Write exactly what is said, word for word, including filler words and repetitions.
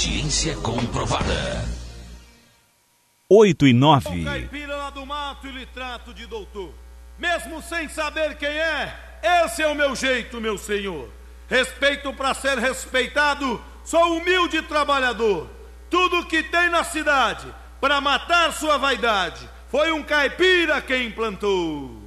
Ciência comprovada. Oito e nove. O caipira lá do mato e lhe trato de doutor. Mesmo sem saber quem é, esse é o meu jeito, meu senhor. Respeito pra ser respeitado, sou humilde trabalhador. Tudo que tem na cidade, pra matar sua vaidade, foi um caipira quem implantou.